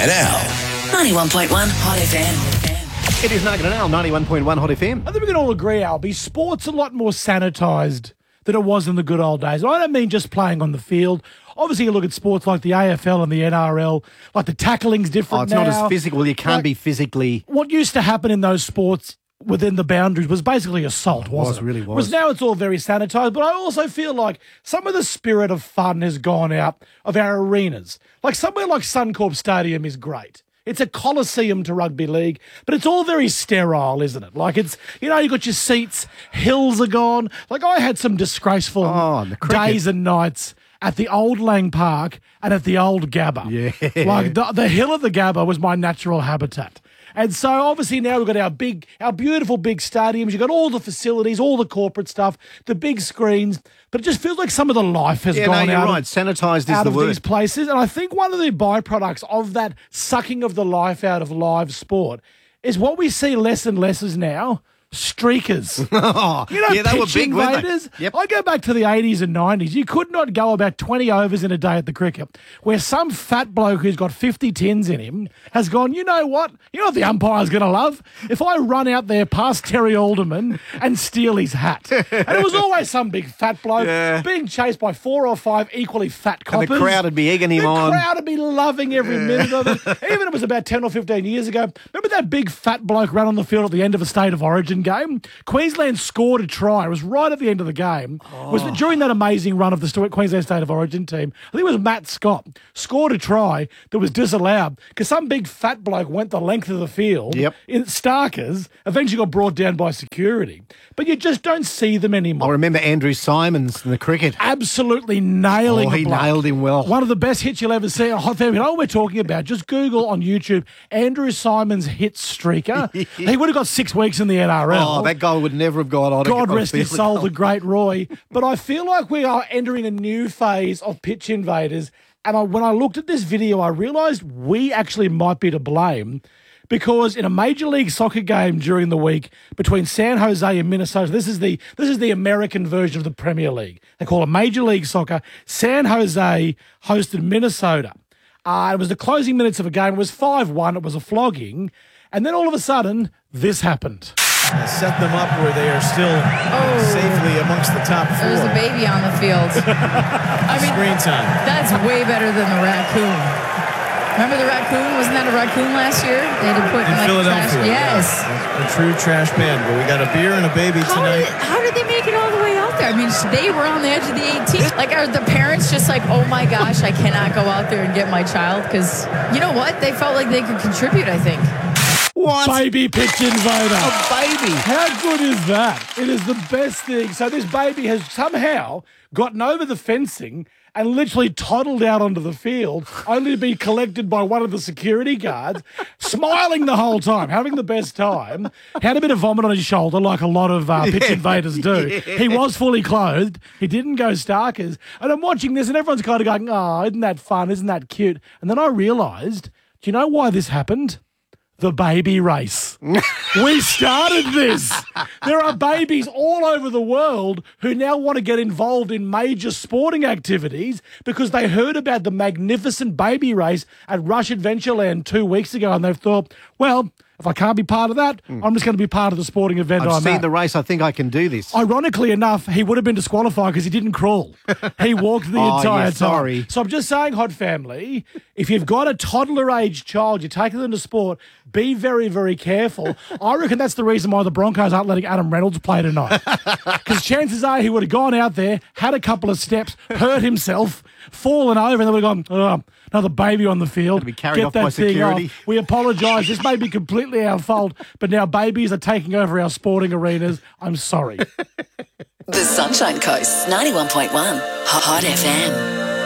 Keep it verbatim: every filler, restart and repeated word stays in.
and Al. ninety-one point one Hot F M. It is Nugget and Al, ninety-one point one Hot F M. I think we can all agree, Albie, sport's a lot more sanitised than it was in the good old days. And I don't mean just playing on the field. Obviously, you look at sports like the A F L and the N R L, like the tackling's different Oh, it's now. not as physical. You can't Like, be physically... What used to happen in those sports within the boundaries was basically assault, wasn't it? really was. Whereas now it's all very sanitised. But I also feel like some of the spirit of fun has gone out of our arenas. Like somewhere like Suncorp Stadium is great. It's a coliseum to rugby league, but it's all very sterile, isn't it? Like it's, you know, you got your seats, hills are gone. Like I had some disgraceful Oh, the cricket. days and nights at the old Lang Park and at the old Gabba. Yeah. Like the, the hill of the Gabba was my natural habitat. And so obviously now we've got our big, our beautiful big stadiums. You've got all the facilities, all the corporate stuff, the big screens. But it just feels like some of the life has Yeah, gone no, you're out, right. of, Sanitised is out the of word. these places. And I think one of the byproducts of that sucking of the life out of live sport is what we see less and less as now, streakers. Oh, You know, yeah, they were pitch big, weren't they? invaders. Yep. I go back to the eighties and nineties. You could not go about twenty overs in a day at the cricket where some fat bloke who's got fifty tins in him has gone, you know what? You know what the umpire's going to love? If I run out there past Terry Alderman and steal his hat. And it was always some big fat bloke Yeah. being chased by four or five equally fat And coppers. the crowd would be egging him The on. crowd would be loving every minute of it. Even if it was about ten or fifteen years ago. Remember that big fat bloke ran on the field at the end of a State of Origin game? Queensland scored a try. It was right at the end of the game. It was during that amazing run of the St- Queensland State of Origin team. I think it was Matt Scott. Scored a try that was disallowed because some big fat bloke went the length of the field Yep. in Starkers, eventually got brought down by security. But you just don't see them I anymore. remember Andrew Simons in the cricket. Absolutely nailing Oh, the he bloke. nailed him well. One of the best hits you'll ever see. A hot family. You know what we're talking about? Just Google on YouTube Andrew Simons hit streaker. He would have got six weeks in the N R L. Oh, that guy would never have gone on. God on rest his field. soul, the great Roy. But I feel like we are entering a new phase of pitch invaders. And I, when I looked at this video, I realised we actually might be to blame because in a Major League Soccer game during the week between San Jose and Minnesota, this is the this is the American version of the Premier League. They call it Major League Soccer. San Jose hosted Minnesota. Uh, it was the closing minutes of a game. It was five one. It was a flogging. And then all of a sudden, this happened. Set them up where they are still safely amongst the top four. There's a baby on the field. I mean, Screen time. that's way better than the raccoon. Remember the raccoon? Wasn't that a raccoon last year? They had to put In like Philadelphia. Trash. Yes. A true trash band. But we got a beer and a baby How tonight. did, how did they make it all the way out there? I mean, they were on the edge of the eighteen. Like, are the parents just like, oh my gosh, I cannot go out there and get my child? Because you know what? They felt like they could contribute, I think. What? Baby pitch invader. A baby. How good is that? It is the best thing. So this baby has somehow gotten over the fencing and literally toddled out onto the field, only to be collected by one of the security guards, smiling the whole time, having the best time. Had a bit of vomit on his shoulder, like a lot of uh, pitch invaders do. He was fully clothed. He didn't go starkers. And I'm watching this, and everyone's kind of going, "Oh, isn't that fun? Isn't that cute?" And then I realised, do you know why this happened? The baby race. We started this. There are babies all over the world who now want to get involved in major sporting activities because they heard about the magnificent baby race at Rush Adventureland two weeks ago and they've thought, well, if I can't be part of that, I'm just going to be part of the sporting event I've I'm seen at. the race. I think I can do this. Ironically enough, he would have been disqualified because he didn't crawl. He walked the Oh, entire yeah, time. sorry. So I'm just saying, Hot Family, if you've got a toddler-age child, you're taking them to sport, be very, very careful. I reckon that's the reason why the Broncos aren't letting Adam Reynolds play tonight. Because chances are he would have gone out there, had a couple of steps, hurt himself, fallen over, and they would have gone, oh, another baby on the field. Gonna be carried Get off that by thing security. off. We apologise. This may be completely our fault, but now babies are taking over our sporting arenas. I'm sorry. The Sunshine Coast, ninety-one point one Hot F M.